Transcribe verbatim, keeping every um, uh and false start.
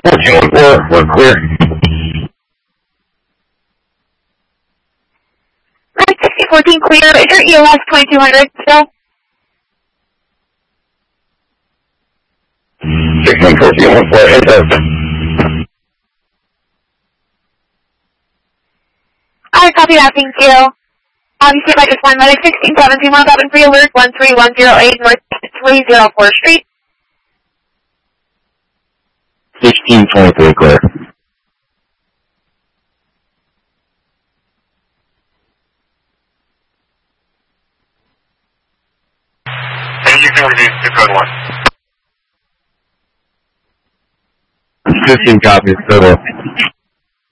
fourteen one four, we're clear. sixteen fourteen clear. Is your E O S twenty-two hundred still? sixteen fourteen one four, enter. Alright, copy that, thank you. Um, you see if I just one medic sixteen seventeen one seven free alert one three one zero eight North three zero four Street. sixteen twenty-three, clear. Thank you for review to code one. fifteen copies, total.